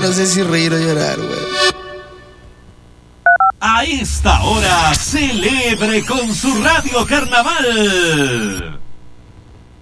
no sé si reír o llorar, güey. A esta hora, celebre con su Radio Carnaval.